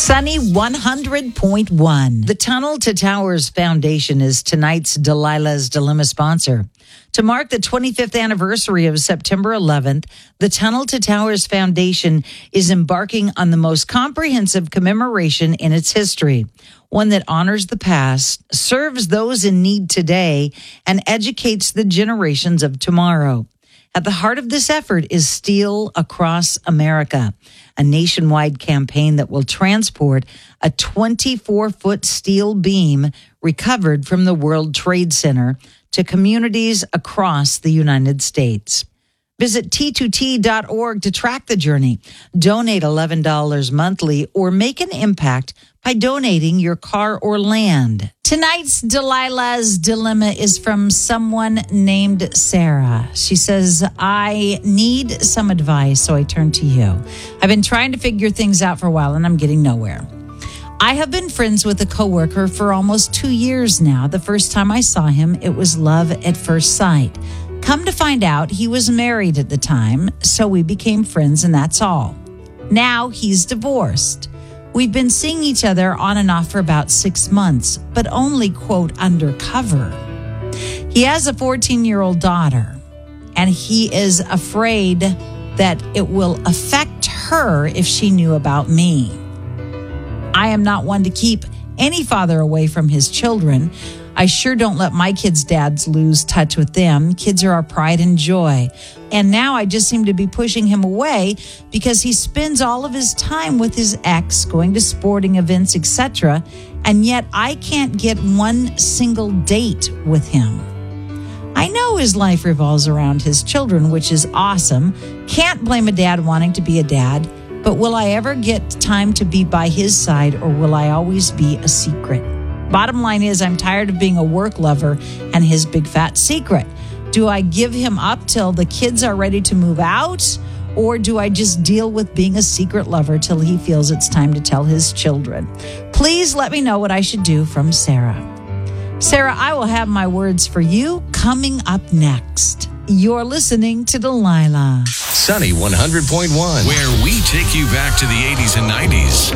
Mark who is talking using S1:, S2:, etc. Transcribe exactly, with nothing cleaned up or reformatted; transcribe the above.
S1: Sunny one hundred point one. The Tunnel to Towers Foundation is tonight's Delilah's Dilemma sponsor. To mark the twenty-fifth anniversary of September eleventh, the Tunnel to Towers Foundation is embarking on the most comprehensive commemoration in its history, one that honors the past, serves those in need today, and educates the generations of tomorrow. At the heart of this effort is Steel Across America, a nationwide campaign that will transport a twenty-four foot steel beam recovered from the World Trade Center to communities across the United States. Visit T two T dot org to track the journey. Donate eleven dollars monthly or make an impact by donating your car or land. Tonight's Delilah's Dilemma is from someone named Sarah. She says, I need some advice, so I turn to you. I've been trying to figure things out for a while, and I'm getting nowhere. I have been friends with a coworker for almost two years now. The first time I saw him, it was love at first sight. Come to find out, he was married at the time, so we became friends, and that's all. Now he's divorced. We've been seeing each other on and off for about six months, but only, quote, undercover. He has a fourteen-year-old daughter, and he is afraid that it will affect her if she knew about me. I am not one to keep any father away from his children. I sure don't let my kids' dads lose touch with them. Kids are our pride and joy. And now I just seem to be pushing him away because he spends all of his time with his ex, going to sporting events, et cetera. And yet I can't get one single date with him. I know his life revolves around his children, which is awesome. Can't blame a dad wanting to be a dad. But will I ever get time to be by his side, or will I always be a secret? Bottom line is, I'm tired of being a work lover and his big fat secret. Do I give him up till the kids are ready to move out? Or do I just deal with being a secret lover till he feels it's time to tell his children? Please let me know what I should do. From Sarah. Sarah, I will have my words for you coming up next. You're listening to Delilah.
S2: Sunny one hundred point one, where we take you back to the eighties and nineties.